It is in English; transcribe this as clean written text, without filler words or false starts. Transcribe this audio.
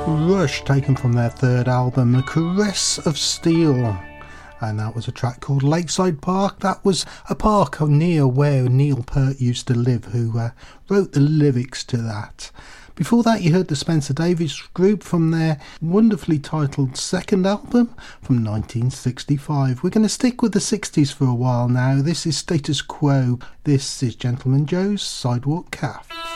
Rush, taken from their third album, The Caress of Steel. And that was a track called Lakeside Park. That was a park near where Neil Peart used to live, who wrote the lyrics to that. Before that, you heard the Spencer Davis Group from their wonderfully titled second album from 1965. We're going to stick with the 60s for a while now. This is Status Quo. This is Gentleman Joe's Sidewalk Cafe.